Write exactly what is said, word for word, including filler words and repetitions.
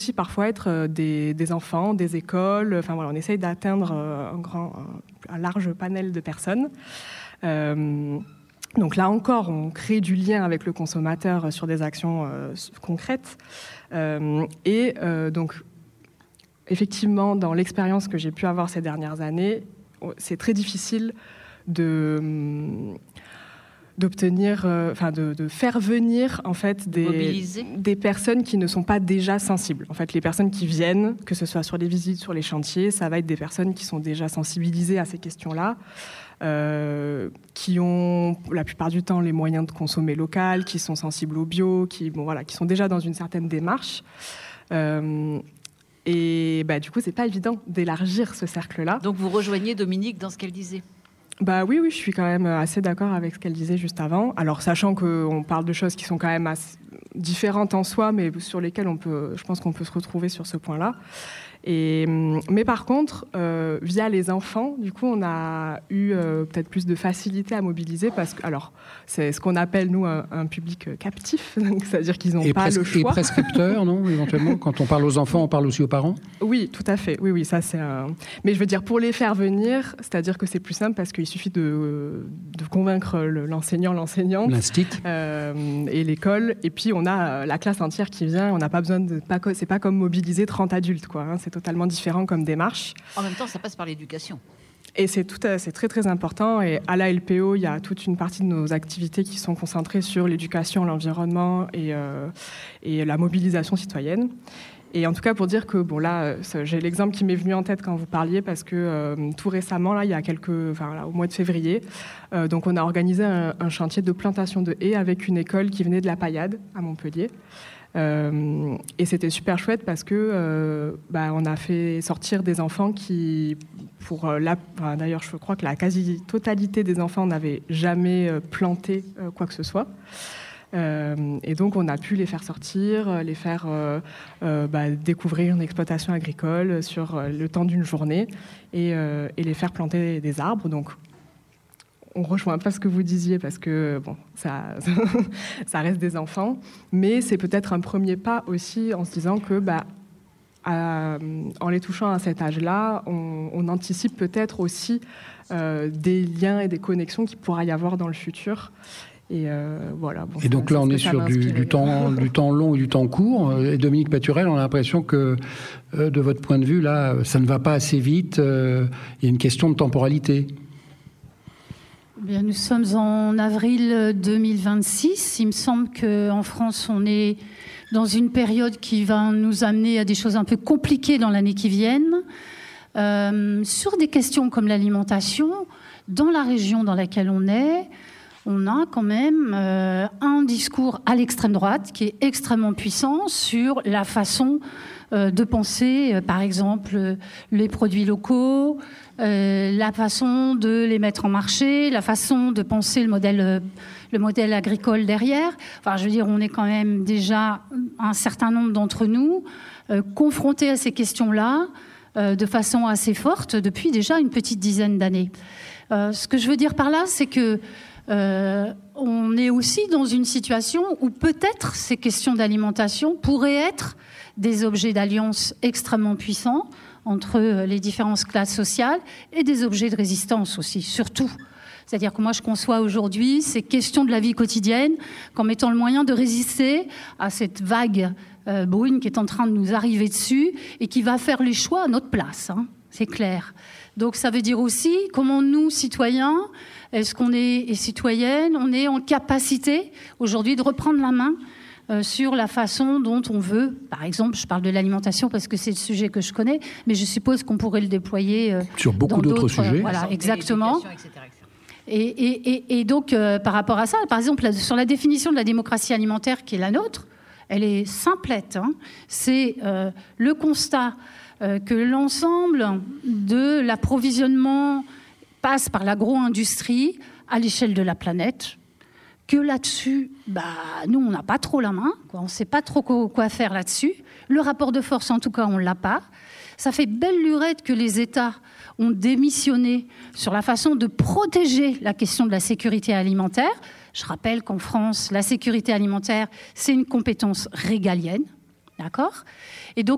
aussi parfois être des, des enfants, des écoles. Enfin voilà, on essaye d'atteindre un, grand, un, un large panel de personnes. Euh, donc là encore, on crée du lien avec le consommateur sur des actions euh, concrètes. Euh, et euh, donc, effectivement, dans l'expérience que j'ai pu avoir ces dernières années, c'est très difficile de... d'obtenir, euh, enfin de, de faire venir en fait des, des personnes qui ne sont pas déjà sensibles. En fait, les personnes qui viennent, que ce soit sur les visites, sur les chantiers, ça va être des personnes qui sont déjà sensibilisées à ces questions-là, euh, qui ont la plupart du temps les moyens de consommer local, qui sont sensibles au bio, qui, bon, voilà, qui sont déjà dans une certaine démarche. Euh, et bah, du coup, c'est pas évident d'élargir ce cercle-là. Donc vous rejoignez Dominique dans ce qu'elle disait. Bah oui, oui, je suis quand même assez d'accord avec ce qu'elle disait juste avant. Alors, sachant qu'on parle de choses qui sont quand même assez différentes en soi, mais sur lesquelles on peut, je pense qu'on peut se retrouver sur ce point-là. Et, mais par contre, euh, via les enfants, du coup, on a eu euh, peut-être plus de facilité à mobiliser parce que, alors, c'est ce qu'on appelle, nous, un, un public captif, donc, c'est-à-dire qu'ils n'ont pas le choix. Et prescripteurs, non, éventuellement? Quand on parle aux enfants, on parle aussi aux parents? Oui, tout à fait. Oui, oui, ça, c'est un... Mais je veux dire, pour les faire venir, c'est-à-dire que c'est plus simple parce qu'il suffit de, de convaincre l'enseignant, l'enseignante, l'instit, euh, et l'école. Et puis, on a la classe entière qui vient. On n'a pas besoin de... Pas, c'est pas comme mobiliser trente adultes, quoi. Hein, c'est totalement différent comme démarche. En même temps, ça passe par l'éducation. Et c'est, tout, c'est très, très important. Et à la L P O, il y a toute une partie de nos activités qui sont concentrées sur l'éducation, l'environnement et, euh, et la mobilisation citoyenne. Et en tout cas, pour dire que, bon, là, j'ai l'exemple qui m'est venu en tête quand vous parliez, parce que euh, tout récemment, là, il y a quelques... Enfin, là, au mois de février, euh, donc on a organisé un, un chantier de plantation de haies avec une école qui venait de la Paillade, à Montpellier. Euh, et c'était super chouette parce que euh, bah, on a fait sortir des enfants qui, pour la, enfin, d'ailleurs je crois que la quasi-totalité des enfants n'avaient jamais planté euh, quoi que ce soit. Euh, et donc on a pu les faire sortir, les faire euh, euh, bah, découvrir une exploitation agricole sur euh, le temps d'une journée et, euh, et les faire planter des arbres. Donc on rejoint pas ce que vous disiez parce que bon, ça, ça reste des enfants, mais c'est peut-être un premier pas aussi en se disant que, bah, à, en les touchant à cet âge-là, on, on anticipe peut-être aussi euh, des liens et des connexions qu'il pourra y avoir dans le futur. Et, euh, voilà, bon, et donc là, on est sur du, du, temps, du temps long et du temps court. Et Dominique Paturel, on a l'impression que, euh, de votre point de vue, là, ça ne va pas assez vite. Euh, il y a une question de temporalité. Bien, nous sommes en avril deux mille vingt-six. Il me semble qu'en France, on est dans une période qui va nous amener à des choses un peu compliquées dans l'année qui vient. Euh, sur des questions comme l'alimentation, dans la région dans laquelle on est, on a quand même euh, un discours à l'extrême droite qui est extrêmement puissant sur la façon euh, de penser, euh, par exemple, les produits locaux, euh, la façon de les mettre en marché, la façon de penser le modèle, euh, le modèle agricole derrière. Enfin, je veux dire, on est quand même déjà un certain nombre d'entre nous euh, confrontés à ces questions-là euh, de façon assez forte depuis déjà une petite dizaine d'années. Euh, ce que je veux dire par là, c'est que Euh, on est aussi dans une situation où peut-être ces questions d'alimentation pourraient être des objets d'alliance extrêmement puissants entre les différentes classes sociales et des objets de résistance aussi, surtout. C'est-à-dire que moi, je conçois aujourd'hui ces questions de la vie quotidienne comme étant le moyen de résister à cette vague euh, brune qui est en train de nous arriver dessus et qui va faire les choix à notre place, hein, c'est clair. Donc ça veut dire aussi comment nous, citoyens, est-ce qu'on est, et citoyennes, on est en capacité aujourd'hui de reprendre la main euh, sur la façon dont on veut, par exemple, je parle de l'alimentation parce que c'est le sujet que je connais, mais je suppose qu'on pourrait le déployer euh, sur beaucoup d'autres, d'autres sujets. Euh, voilà, exactement. Et, cetera, et, cetera. Et, et, et donc, euh, par rapport à ça, par exemple, sur la définition de la démocratie alimentaire qui est la nôtre, elle est simplette. Hein. C'est euh, le constat euh, que l'ensemble de l'approvisionnement passe par l'agro-industrie à l'échelle de la planète, que là-dessus, bah, nous, on n'a pas trop la main, quoi. On ne sait pas trop quoi faire là-dessus. Le rapport de force, en tout cas, on ne l'a pas. Ça fait belle lurette que les États ont démissionné sur la façon de protéger la question de la sécurité alimentaire. Je rappelle qu'en France, la sécurité alimentaire, c'est une compétence régalienne, d'accord ? Et donc,